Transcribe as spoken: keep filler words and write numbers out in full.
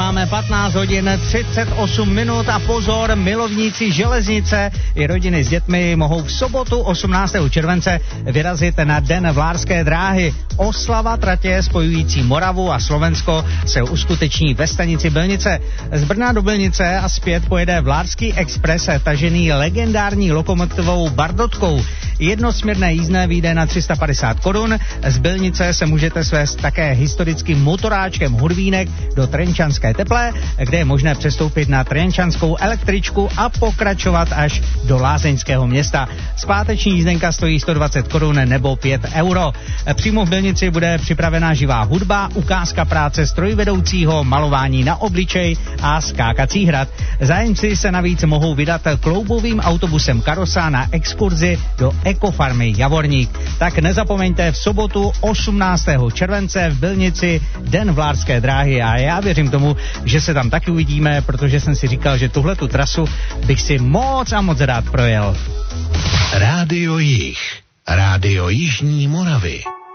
Máme patnáct hodin třicet osm minut a pozor, milovníci železnice i rodiny s dětmi mohou v sobotu osmnáctého července vyrazit na Den vlárské dráhy. Oslava tratě spojující Moravu a Slovensko se uskuteční ve stanici Bylnice. Z Brna do Bylnice a zpět pojede Vlárský expres tažený legendární lokomotivou Bardotkou. Jednosměrné jízdné vyjde na tři sta padesát korun. Z Bylnice se můžete svést také historickým motoráčkem Hurvínek do Trenčanské Teplé, kde je možné přestoupit na trenčanskou električku a pokračovat až do Lázeňského Města. Zpáteční jízdenka stojí sto dvacet korun nebo pět euro. Přímo v Bylnici bude připravená živá hudba, ukázka práce strojvedoucího, malování na obličej a skákací hrad. Zájemci se navíc mohou vydat kloubovým autobusem Karosa na exkurzi do ekofarmy Javorník. Tak nezapomeňte, v sobotu osmnáctého července v Bylnici Den vlárské dráhy a já věřím tomu, že se tam taky uvidíme, protože jsem si říkal, že tuhletu trasu bych si moc a moc rád projel. Rádio Jih, Rádio Jižní Moravy.